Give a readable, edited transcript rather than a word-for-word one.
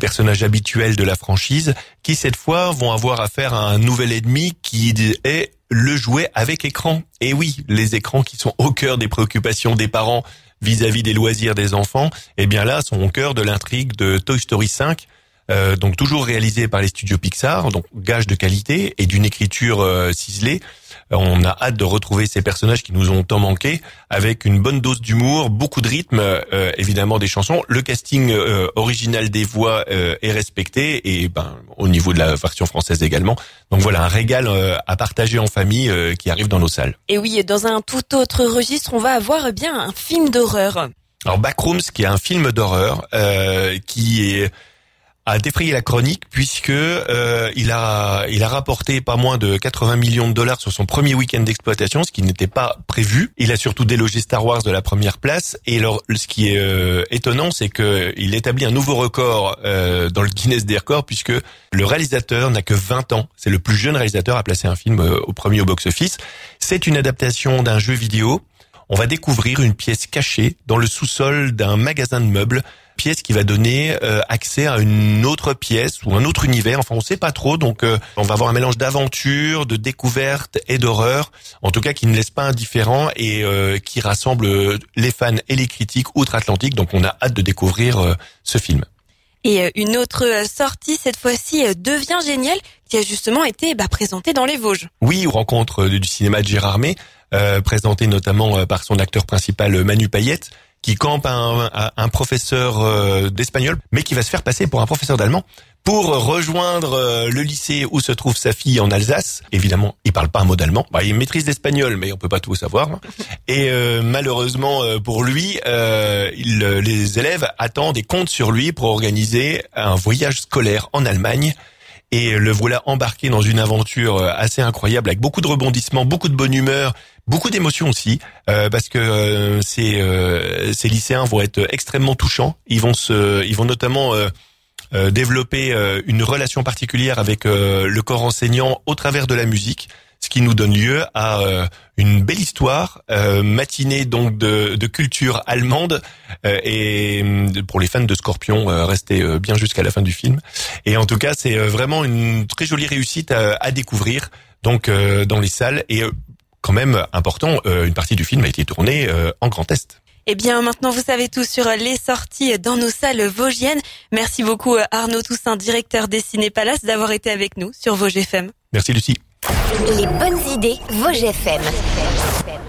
personnages habituels de la franchise, qui cette fois vont avoir affaire à un nouvel ennemi qui est le jouet avec écran. Et oui, les écrans qui sont au cœur des préoccupations des parents vis-à-vis des loisirs des enfants, eh bien là, sont au cœur de l'intrigue de Toy Story 5, donc toujours réalisé par les studios Pixar, donc gage de qualité et d'une écriture ciselée. On a hâte de retrouver ces personnages qui nous ont tant manqué, avec une bonne dose d'humour, beaucoup de rythme, évidemment des chansons. Le casting original des voix est respecté, et au niveau de la version française également. Donc voilà, un régal à partager en famille qui arrive dans nos salles. Et oui, dans un tout autre registre, on va avoir bien un film d'horreur. Alors Backrooms, qui est un film d'horreur qui a défrayé la chronique, puisque il a rapporté pas moins de 80 millions de dollars sur son premier week-end d'exploitation, ce qui n'était pas prévu. Il a surtout délogé Star Wars de la première place. Et alors, ce qui est étonnant, c'est que il établit un nouveau record dans le Guinness des records, puisque le réalisateur n'a que 20 ans. C'est le plus jeune réalisateur à placer un film au premier au box-office. C'est une adaptation d'un jeu vidéo. On va découvrir une pièce cachée dans le sous-sol d'un magasin de meubles, pièce qui va donner accès à une autre pièce ou un autre univers. Enfin, on sait pas trop. Donc, on va avoir un mélange d'aventure, de découverte et d'horreur. En tout cas, qui ne laisse pas indifférent et qui rassemble les fans et les critiques outre-Atlantique. Donc, on a hâte de découvrir ce film. Et une autre sortie, cette fois-ci, devient géniale, qui a justement été présentée dans les Vosges. Oui, rencontre du cinéma de Gérard May, présenté notamment par son acteur principal Manu Payette, qui campe un professeur d'espagnol, mais qui va se faire passer pour un professeur d'allemand pour rejoindre le lycée où se trouve sa fille en Alsace. Évidemment, il parle pas un mot d'allemand. Il maîtrise l'espagnol, mais on peut pas tout savoir. Et malheureusement pour lui, les élèves attendent et comptent sur lui pour organiser un voyage scolaire en Allemagne. Et le voilà embarqué dans une aventure assez incroyable, avec beaucoup de rebondissements, beaucoup de bonne humeur, beaucoup d'émotions aussi, parce que ces lycéens vont être extrêmement touchants. Ils vont notamment développer une relation particulière avec le corps enseignant au travers de la musique, ce qui nous donne lieu à une belle histoire matinée donc de culture allemande, et pour les fans de Scorpion, restez bien jusqu'à la fin du film. Et en tout cas, c'est vraiment une très jolie réussite à découvrir donc dans les salles. Et quand même important, une partie du film a été tournée en Grand Est. Eh bien, maintenant, vous savez tout sur les sorties dans nos salles vosgiennes. Merci beaucoup Arnaud Toussaint, directeur des Ciné Palace, d'avoir été avec nous sur Vosges FM. Merci Lucie. Les bonnes idées Vosges FM.